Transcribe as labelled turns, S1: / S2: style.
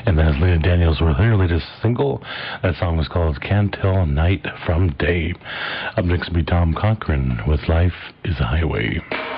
S1: And that's Leah Daniels with her latest single. That song was called Can't Tell Night from Day. Up next will be Tom Cochrane with Life is a Highway.